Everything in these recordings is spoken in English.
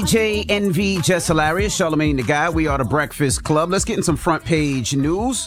DJ NV Just Hilarious, Charlamagne the Guy. We are the Breakfast Club. Let's get in some front page news.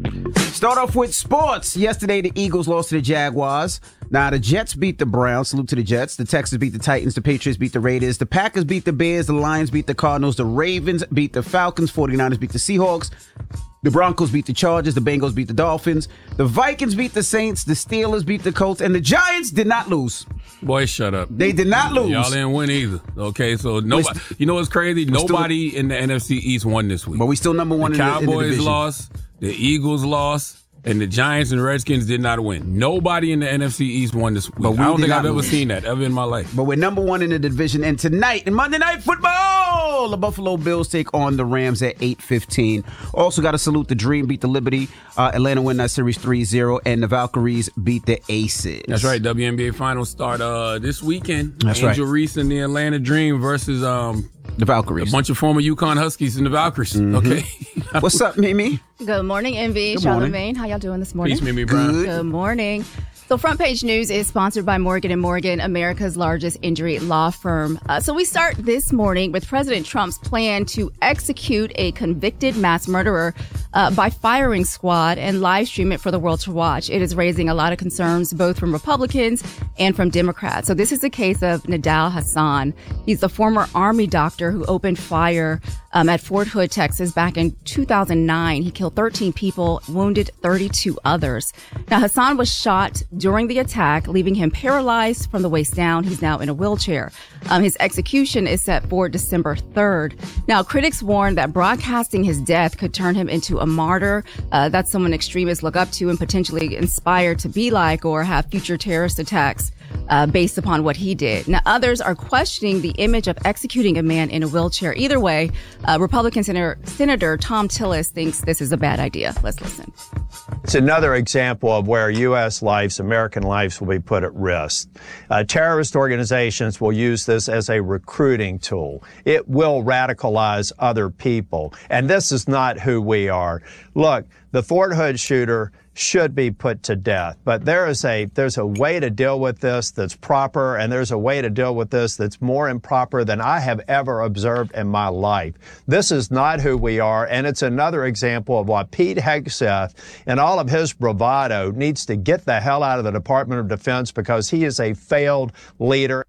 Start off with sports. Yesterday, the Eagles lost to the Jaguars. Now, the Jets beat the Browns. Salute to the Jets. The Texans beat the Titans. The Patriots beat the Raiders. The Packers beat the Bears. The Lions beat the Cardinals. The Ravens beat the Falcons. 49ers beat the Seahawks. The Broncos beat the Chargers. The Bengals beat the Dolphins. The Vikings beat the Saints. The Steelers beat the Colts. And the Giants did not lose. Boy, shut up. They did not lose. Y'all didn't win either. Okay, so nobody. You know what's crazy? Nobody in the NFC East won this week. But we still number one in the division. The Cowboys lost. The Eagles lost. And the Giants and the Redskins did not win. Nobody in the NFC East won this week. I don't think I've ever seen that ever in my life. But we're number one in the division. And tonight, in Monday Night Football, the Buffalo Bills take on the Rams at 8:15. Also got to salute the Dream, beat the Liberty. Atlanta win that series 3-0. And the Valkyries beat the Aces. That's right. WNBA Finals start this weekend. That's Angel Reese and the Atlanta Dream versus the Valkyries. A bunch of former UConn Huskies and the Valkyries. Mm-hmm. Okay. What's up, Mimi? Good morning, MV. Charlamagne. How y'all doing this morning? Peace, Mimi Brown. Good morning. So Front Page News is sponsored by Morgan & Morgan, America's largest injury law firm. So we start this morning with President Trump's plan to execute a convicted mass murderer by firing squad and live stream it for the world to watch. It is raising a lot of concerns both from Republicans and from Democrats. So this is the case of Nidal Hasan. He's the former Army doctor who opened fire at Fort Hood, Texas back in 2009. He killed 13 people, wounded 32 others. Now, Hasan was shot during the attack, leaving him paralyzed from the waist down. He's now in a wheelchair. His execution is set for December 3rd. Now, critics warn that broadcasting his death could turn him into a martyr. That's someone extremists look up to and potentially inspire to be like or have future terrorist attacks based upon what he did. Now, others are questioning the image of executing a man in a wheelchair. Either way, Republican Senator Thom Tillis thinks this is a bad idea. Let's listen. It's another example of where U.S. lives, American lives, will be put at risk. Terrorist organizations will use this as a recruiting tool. It will radicalize other people. And this is not who we are. Look, the Fort Hood shooter should be put to death. But there's a way to deal with this that's proper, and there's a way to deal with this that's more improper than I have ever observed in my life. This is not who we are, and it's another example of why Pete Hegseth, in all of his bravado, needs to get the hell out of the Department of Defense because he is a failed leader.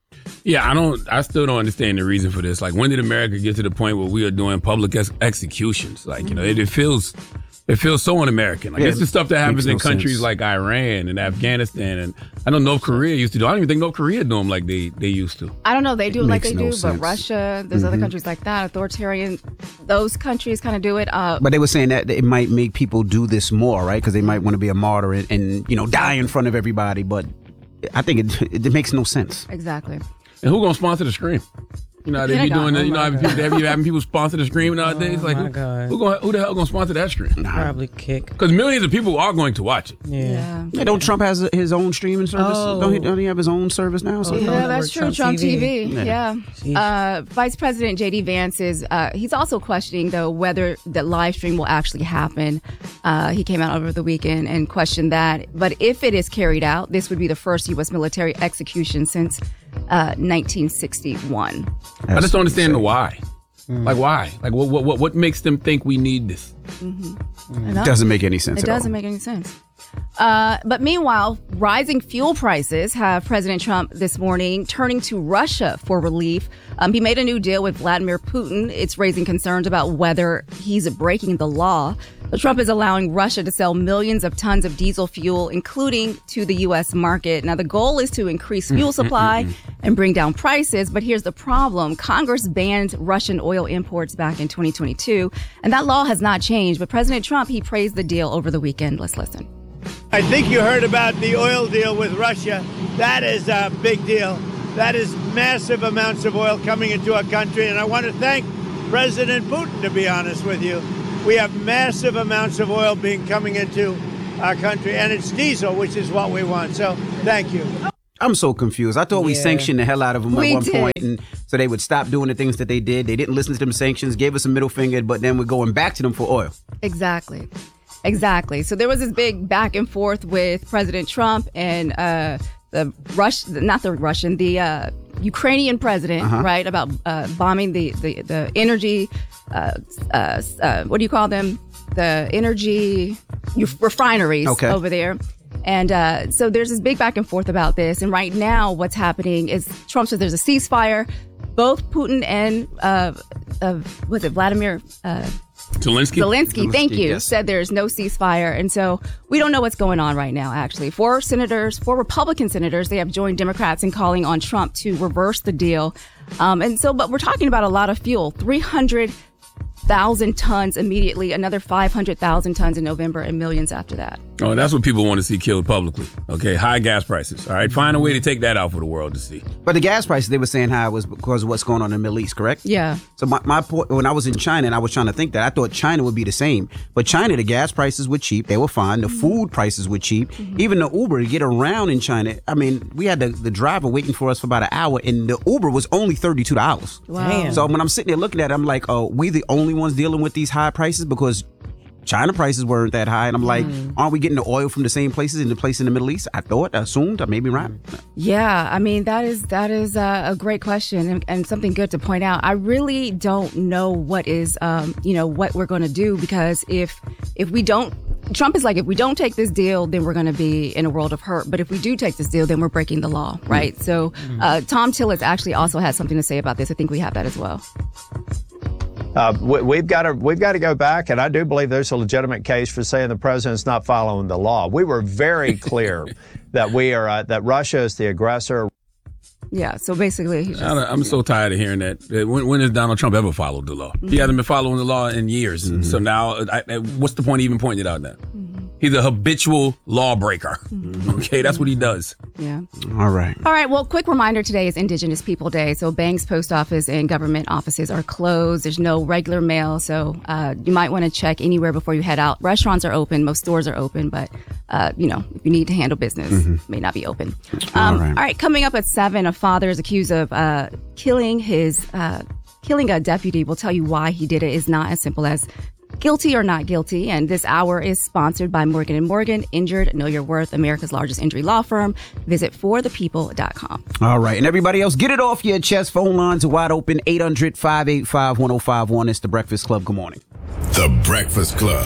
Yeah, I still don't understand the reason for this. Like, when did America get to the point where we are doing public executions? Like, you know, it feels so un-American. Like, it's the stuff that happens in countries like Iran and Afghanistan, and I know North Korea used to do. I don't even think North Korea do them like they used to. I don't know. They do it like they do, but Russia, there's other countries like that, authoritarian, those countries kind of do it. But they were saying that it might make people do this more, right? Because they might want to be a martyr and die in front of everybody. But I think it makes no sense. Exactly. And who's going to sponsor the Scream? You know, they be doing that. You know, having people sponsor the Scream nowadays. Like, who the hell gonna sponsor that Scream? Probably Kick. Because millions of people are going to watch it. Yeah. Don't Trump has his own streaming service? Oh. Don't he have his own service now? So Yeah, that's true. Trump TV. Yeah. Vice President J.D. Vance is, he's also questioning, though, whether the live stream will actually happen. He came out over the weekend and questioned that. But if it is carried out, this would be the first U.S. military execution since 1961. I just don't understand the why. Like, why? Like, what makes them think we need this? It doesn't make any sense. It doesn't make any sense. But meanwhile, rising fuel prices have President Trump this morning turning to Russia for relief. He made a new deal with Vladimir Putin. It's raising concerns about whether he's breaking the law. But Trump is allowing Russia to sell millions of tons of diesel fuel, including to the U.S. market. Now, the goal is to increase fuel supply and bring down prices. But here's the problem. Congress banned Russian oil imports back in 2022, and that law has not changed. But President Trump, he praised the deal over the weekend. Let's listen. I think you heard about the oil deal with Russia. That is a big deal. That is massive amounts of oil coming into our country. And I want to thank President Putin, to be honest with you. We have massive amounts of oil coming into our country, and it's diesel, which is what we want. So thank you. I'm so confused. I thought we sanctioned the hell out of them at one point, and so they would stop doing the things that they did. They didn't listen to them sanctions, gave us a middle finger, but then we're going back to them for oil. Exactly. So there was this big back and forth with President Trump and Ukrainian president, right, about bombing the energy, what do you call them? The energy refineries over there. And so there's this big back and forth about this. And right now what's happening is Trump says there's a ceasefire. Both Putin and, Vladimir Zelensky, thank you, yes, said there's no ceasefire. And so we don't know what's going on right now, actually. Four Republican senators, they have joined Democrats in calling on Trump to reverse the deal. But we're talking about a lot of fuel, 300,000 tons immediately, another 500,000 tons in November, and millions after that. Oh, that's what people want to see killed publicly. Okay, high gas prices. All right, find a way to take that out for the world to see. But the gas prices, they were saying high was because of what's going on in the Middle East, correct? Yeah. So my point, when I was in China and I was trying to think that, I thought China would be the same. But China, the gas prices were cheap. They were fine. The food prices were cheap. Even the Uber, to get around in China, I mean, we had the driver waiting for us for about an hour, and the Uber was only $32. Wow. Damn. So when I'm sitting there looking at it, I'm like, oh, we the only ones dealing with these high prices? Because China prices weren't that high. And I'm like, aren't we getting the oil from the same places in the place in the Middle East? I assumed, I may be right. Yeah, I mean, that is a great question and something good to point out. I really don't know what is, what we're going to do, because if we don't, Trump is like, if we don't take this deal, then we're going to be in a world of hurt. But if we do take this deal, then we're breaking the law, right? So Tom Tillis actually also has something to say about this. I think we have that as well. We've got to go back, and I do believe there's a legitimate case for saying the president's not following the law. We were very clear that that Russia is the aggressor. Yeah, so basically, I'm so tired of hearing that. When has Donald Trump ever followed the law? He hasn't been following the law in years. And so now, what's the point of even pointing it out now? He's a habitual lawbreaker. Okay, that's what he does. Yeah. All right. Well, quick reminder, today is Indigenous People Day. So Banks, post office, and government offices are closed. There's no regular mail. So you might want to check anywhere before you head out. Restaurants are open. Most stores are open. But, if you need to handle business, may not be open. All right. Coming up at 7, a father is accused of killing a deputy. We'll tell you why he did it. Is not as simple as guilty or not guilty. And this hour is sponsored by Morgan & Morgan. Injured, know your worth, America's largest injury law firm. Visit forthepeople.com. All right. And everybody else, get it off your chest. Phone lines are wide open. 800-585-1051. It's The Breakfast Club. Good morning. The Breakfast Club.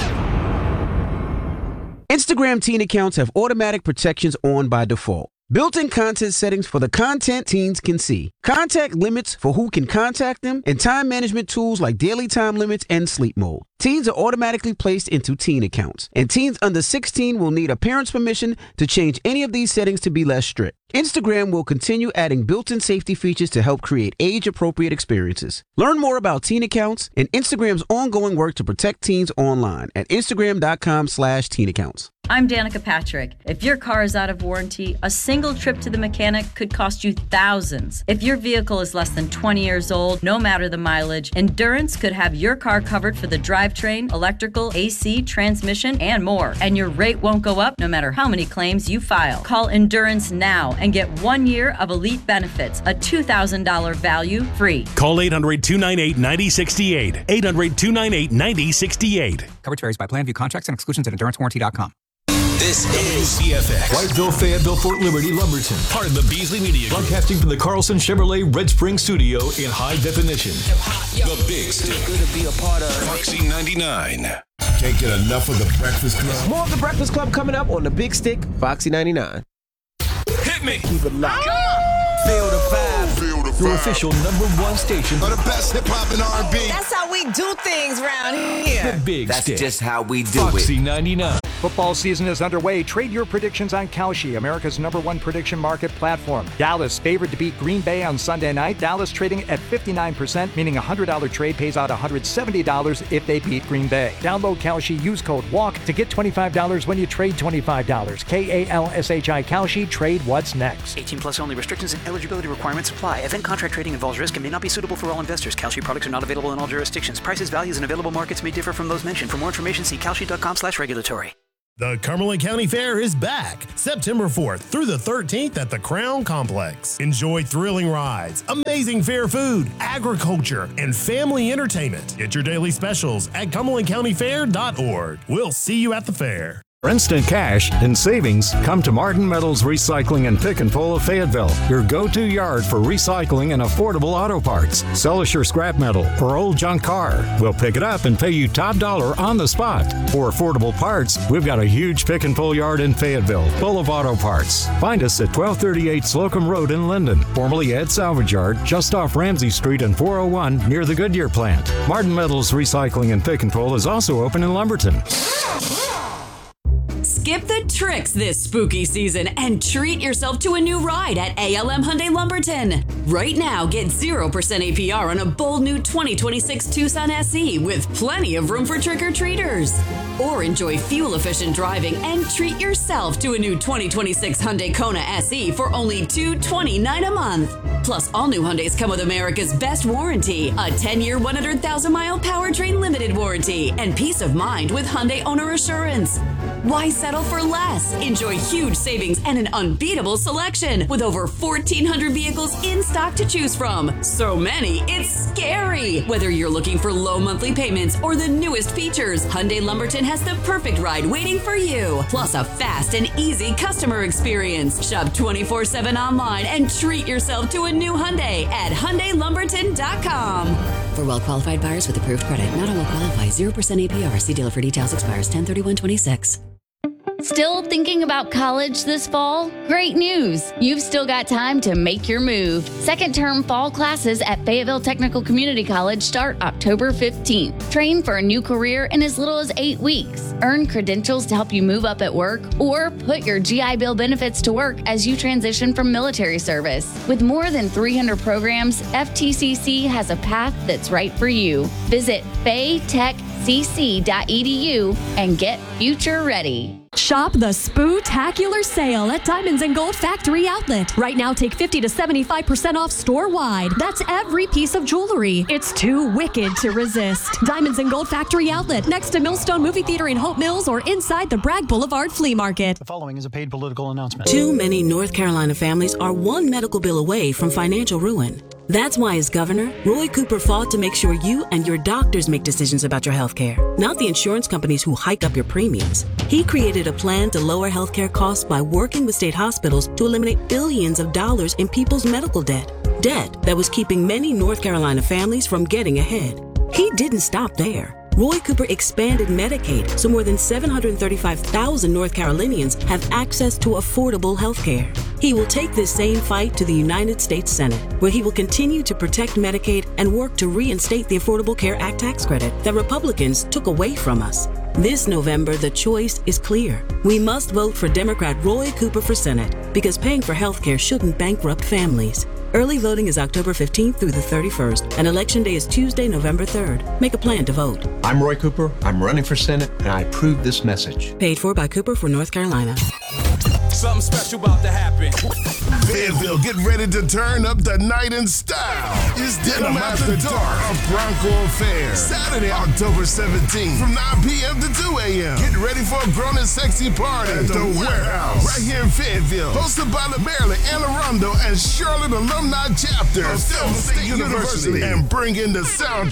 Instagram teen accounts have automatic protections on by default. Built-in content settings for the content teens can see. Contact limits for who can contact them, and time management tools like daily time limits and sleep mode. Teens are automatically placed into teen accounts, and teens under 16 will need a parent's permission to change any of these settings to be less strict. Instagram will continue adding built-in safety features to help create age-appropriate experiences. Learn more about teen accounts and Instagram's ongoing work to protect teens online at Instagram.com/teen accounts. I'm Danica Patrick. If your car is out of warranty, a single trip to the mechanic could cost you thousands. If your vehicle is less than 20 years old, no matter the mileage, Endurance could have your car covered for the drivetrain, electrical, AC, transmission, and more. And your rate won't go up no matter how many claims you file. Call Endurance now and get 1 year of elite benefits, a $2,000 value free. Call 800-298-9068. 800-298-9068. Coverage varies by plan. View contracts and exclusions at endurancewarranty.com. This is WCFX. Whiteville, Fayetteville, Fort Liberty, Lumberton. Part of the Beasley Media Group. Broadcasting from the Carlson Chevrolet Red Spring Studio in high definition. The Big Stick. Good to be a part of. Foxy 99. Can't get enough of The Breakfast Club. More of The Breakfast Club coming up on the Big Stick, Foxy 99. Hit me. Keep it locked. Feel the vibe. Feel the vibe. Your official #1 station. For the best hip-hop and R&B. That's how we do things around here. The Big That's Stick. just how we do Foxy it. 99. Football season is underway. Trade your predictions on Kalshi, America's #1 prediction market platform. Dallas favored to beat Green Bay on Sunday night. Dallas trading at 59%, meaning a $100 trade pays out $170 if they beat Green Bay. Download Kalshi, use code WALK to get $25 when you trade $25. KALSHI Kalshi, trade what's next. 18 plus only. Restrictions and eligibility requirements apply. Event contract trading involves risk and may not be suitable for all investors. Kalshi products are not available in all jurisdictions. Prices, values, and available markets may differ from those mentioned. For more information, see kalshi.com/regulatory. The Cumberland County Fair is back September 4th through the 13th at the Crown Complex. Enjoy thrilling rides, amazing fair food, agriculture, and family entertainment. Get your daily specials at CumberlandCountyFair.org. We'll see you at the fair. For instant cash and savings, come to Martin Metals Recycling and Pick and Pull of Fayetteville, your go-to yard for recycling and affordable auto parts. Sell us your scrap metal or old junk car. We'll pick it up and pay you top dollar on the spot. For affordable parts, we've got a huge pick and pull yard in Fayetteville, full of auto parts. Find us at 1238 Slocum Road in Linden, formerly Ed Salvage Yard, just off Ramsey Street and 401 near the Goodyear plant. Martin Metals Recycling and Pick and Pull is also open in Lumberton. Skip the tricks this spooky season and treat yourself to a new ride at ALM Hyundai Lumberton. Right now, get 0% APR on a bold new 2026 Tucson SE with plenty of room for trick-or-treaters. Or enjoy fuel-efficient driving and treat yourself to a new 2026 Hyundai Kona SE for only $229 a month. Plus, all new Hyundais come with America's best warranty, a 10-year, 100,000-mile powertrain limited warranty, and peace of mind with Hyundai Owner Assurance. Why settle for less? Enjoy huge savings and an unbeatable selection with over 1,400 vehicles in stock to choose from. So many, it's scary. Whether you're looking for low monthly payments or the newest features, Hyundai Lumberton has the perfect ride waiting for you. Plus a fast and easy customer experience. Shop 24/7 online and treat yourself to a new Hyundai at HyundaiLumberton.com. For well-qualified buyers with approved credit, not all will qualify. 0% APR. See dealer for details. Expires 10/31/26. Still thinking about college this fall? Great news! You've still got time to make your move. Second term fall classes at Fayetteville Technical Community College start October 15th. Train for a new career in as little as 8 weeks. Earn credentials to help you move up at work, or put your GI Bill benefits to work as you transition from military service. With more than 300 programs, FTCC has a path that's right for you. Visit faytechcc.edu and get future ready. Shop the Spoo-tacular sale at Diamonds and Gold Factory Outlet. Right now, take 50 to 75% off store-wide. That's every piece of jewelry. It's too wicked to resist. Diamonds and Gold Factory Outlet, next to Millstone Movie Theater in Hope Mills or inside the Bragg Boulevard Flea Market. The following is a paid political announcement. Too many North Carolina families are one medical bill away from financial ruin. That's why, as governor, Roy Cooper fought to make sure you and your doctors make decisions about your health care, not the insurance companies who hike up your premiums. He created a plan to lower health care costs by working with state hospitals to eliminate billions of dollars in people's medical debt. Debt that was keeping many North Carolina families from getting ahead. He didn't stop there. Roy Cooper expanded Medicaid so more than 735,000 North Carolinians have access to affordable health care. He will take this same fight to the United States Senate, where he will continue to protect Medicaid and work to reinstate the Affordable Care Act tax credit that Republicans took away from us. This November, the choice is clear. We must vote for Democrat Roy Cooper for Senate because paying for health care shouldn't bankrupt families. Early voting is October 15th through the 31st, and Election Day is Tuesday, November 3rd. Make a plan to vote. I'm Roy Cooper. I'm running for Senate, and I approve this message. Paid for by Cooper for North Carolina. Something special about to happen. Fayetteville, get ready to turn up the night in style. It's Denim After Dark, a Bronco affair. Saturday, October 17th, from 9 p.m. to 2 a.m. Get ready for a grown and sexy party at the Warehouse, right here in Fayetteville. Hosted by the Maryland, Anne Arundel, and Charlotte Alumni Chapter of Selma State University. And bring in the sound